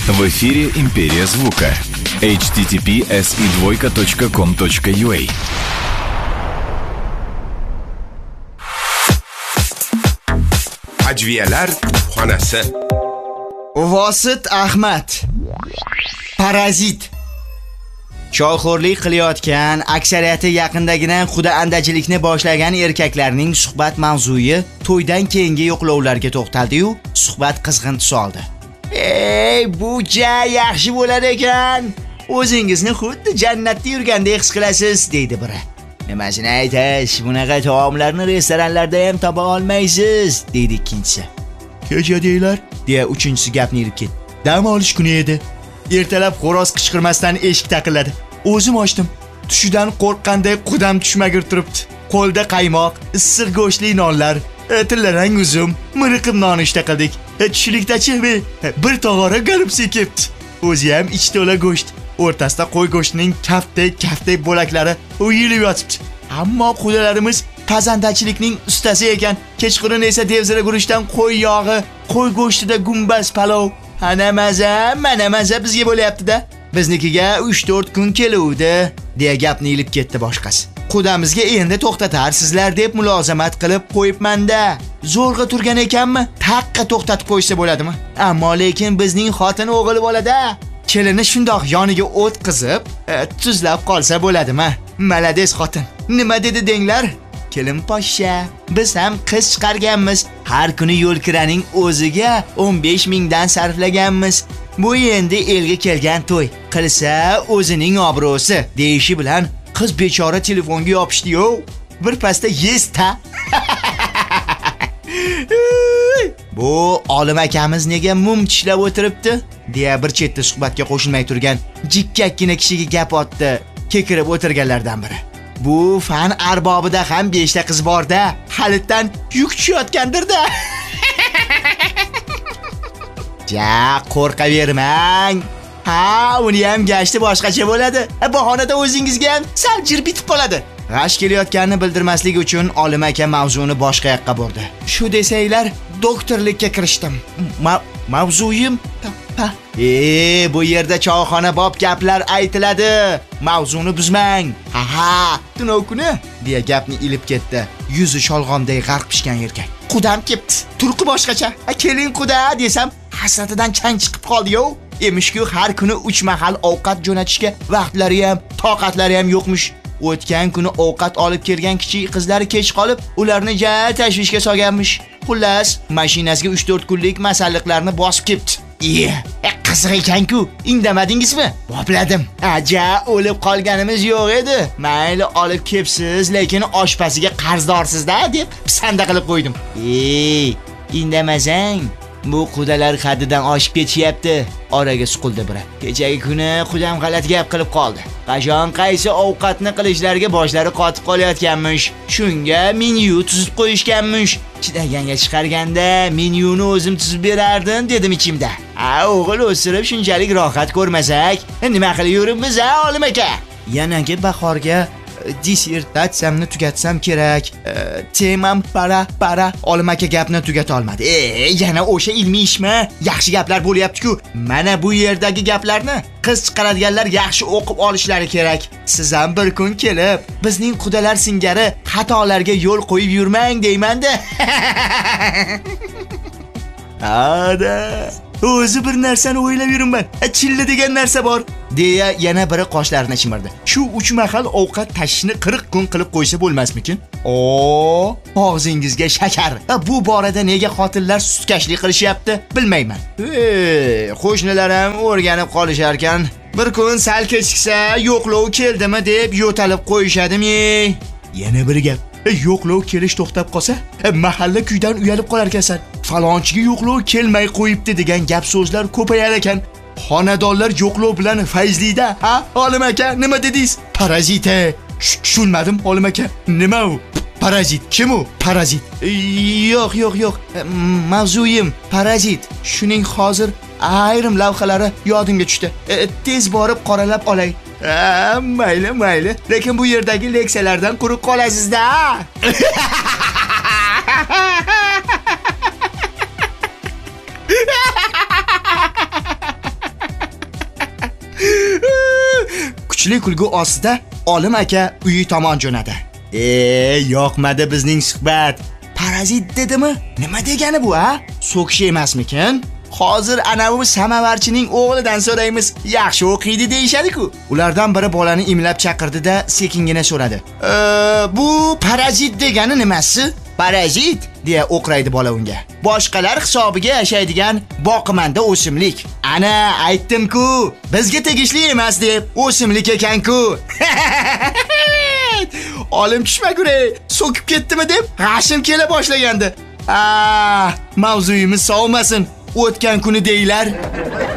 В эфире «Империя звука». https://com.ua. Ajviyalar xonasi. Vosit Ahmad. Parazit. Choyxo'rlik qilayotgan, aksariyati yaqindagina quda andachilikni boshlagan erkaklarning suhbat mavzuyi to'ydan keyingi yo'qlovlarga to'xtaldi-yu, suhbat qizg'in tus oldi. Bu yaxshi bo'lar ekan. O'zingizni xuddi jannatda yurgandek his qilasiz, deydi biri. Nimasini aytish, bunaqa taomlarni restoranlarda ham topa olmaysiz, deydi ikkinchisi. Kecha deylar, deya uchinchisi gapni ilib ketdi. Dam olish kuni edi. Ertalab xo'roz qichqirmasdan eshik taqilladi. O'zim ochdim. Tushidan qo'rqqanday qudam tushmagir turibdi. Qo'lda qaymoq, issiq go'shtli nonlar, tillarang uzum, miriqib nonushta qildik. Tushlikda-chi bir tog'ora galipsi kepti. O'zi ham ichi to'la go'sht. O'rtasida qo'y go'shtining kaftdek bo'laklari o'yilib yotibdi. Ammo qudalarimiz pazandachilikning ustasi ekan. Kechqurun esa devzira guruchdan qo'y yog'i, qo'y go'shtida gumbaz palov. Ana maza bizga bo'layapti-da. Biznikiga 3-4 kun keluvdi, deya gapni ilib ketdi boshqasi. Qudamizga endi to'xtatarsizlar deb mulozamat qilib qo'yibman-da. Zo'rg'a turgan ekanmi? Taqqa to'xtatib qo'ysa bo'ladimi? Ammo lekin bizning xotin o'g'il bolada. Kelini shundoq yoniga o't qizib, tuzlab qolsa bo'ladimi? Malades xotin. Nima dedi denglar? Kelin poshsha, biz ham qiz chiqarganmiz. Har kuni yo'l kiraning o'ziga 15 mingdan sarflaganmiz. Bu endi elga kelgan to'y. Qilsa o'zining obro'si, deyishi bilan qiz bechora telefonga yopishdi-yu. Bir pasda yesda. Bu olim akamiz nega mum tishlab o'tiribdi? Deya bir chetda suhbatga qo'shilmay turgan jikkakkina kishiga gap otdi. Kekirib o'tirganlardan biri. Bu fan arbobida ham 5 ta qiz bor-da, halitdan yuk tushayotgandir-da. Ja, qo'rqavermang. Uni ham gashti boshqacha bo'ladi. Bahonada o'zingizga ham sal jir bitib qoladi. G'ash kelayotganini bildirmaslik uchun olim aka mavzuni boshqa yoqqa burdi. Shu desanglar, doktorlikka kirishdim. Mavzuyim bu yerda choyxona bob gaplar aytiladi. Mavzuni buzmang. Tunov kuni, deya gapni ilib ketdi. Yuzi sholg'omday g'arq pishgan erkak. Qudam kepti. Turqi boshqacha. Keling quda desam, hasratidan chang chiqib qoldi-yu. Emishku har kuni 3 mahal ovqat jo'natishga vaqtlari ham, toqatlari ham yo'qmish. O'tgan kuni ovqat olib kelgan kichik qizlari kech qolib, ularni tashvishga solganmish. Xullas, mashinasiga 3-4 kunlik masalliqlarni bosib ketdi. Qiziq ekan-ku, indamadingizmi? Bopladim. O'lib qolganimiz yo'q edi. Mayli olib kepsiz, lekin oshpaziga qarzdorsiz-da deb sanda qilib qo'ydim. Indamasang, bu qudalar haddidan oshib ketishyapti. Oraga suqildi biri. Kechagi kuni qudam g'alati gap qilib qoldi. Qachon qaysi ovqatni qilishlariga boshlari qotib qolayotganmish. Shunga menyu tuzib qo'yishganmish. Chidaganga chiqarganda menyuni o'zim tuzib berardim dedim ichimda. O'g'il o'stirib shunchalik rohat ko'rmasak, nima qilib yuribmiz olim aka? Yanagi bahorga dissertatsiyamni tugatsam kerak. Temam para olim aka gapni tugata olmadi. Yana o'sha ilmiy ishmi? Yaxshi gaplar bo'lyapti-ku. Mana bu yerdagi gaplarni qiz chiqaradiganlar yaxshi o'qib olishlari kerak. Siz ham bir kun kelib, bizning qudalar singari xatolarga yo'l qo'yib yurmang deyman-da. O'zi bir narsani o'ylab yuribman. Chilla degan narsa bor, deya yana biri qoshlarini chimirdi. Shu 3 mahal ovqat tashishni 40 kun qilib qo'ysa bo'lmasmikin? Og'zingizga shakar. Bu borada nega xotinlar sutkashlik qilishyapti, bilmayman. Qo'shnilar ham o'rganib qolishar ekan. Bir kun sal kechiksa, yo'qlov keldimi deb yo'talib qo'yishadimi? Yana bir gap. Yo'qlov kelish to'xtab qolsa, mahalla kuydan uyalib qolar ekansan. Falonchiga yo'qlov kelmay qo'yibdi degan gap so'zlar ko'payar ekan. Xonadonlar yo'qlov bilan fayzlida. Olim aka, nima dedingiz? Parazit. Tushunmadim olim aka. Nima u? Parazit. Kim u? Parazit. Yo'q. Mavzuyim parazit. Shuning hozir ayrim lavhalari yodimga tushdi. Tez borib qoralab olay. Mayli. Lekin bu yerdagi leksiyalardan quruq qolasiz-da. kuchli kulgu ostida Olim aka uyi tomon jo'nadi. Yoqmadi bizning suhbat. Parazit dedimi? Nima degani bu, ha? So'kish emasmikin? Hozir ana bu samovarchining o'g'lidan so'raymiz. Yaxshi o'qiydi deyshadi-ku. Ulardan biri bolani imlab chaqirdi-da, sekingina so'radi. Bu parazit degani nimasi? Parazit deya o'qraydi bola unga. Boshqalar hisobiga yashaydigan boqimanda o'simlik. Ana aytdim-ku, bizga tegishli emas deb, o'simlik ekan-ku. Olim tushmaguray, so'kib ketdimi deb g'ashim kela boshlagandi. Mavzuyimiz sovmasin. O'tgan kuni deylar.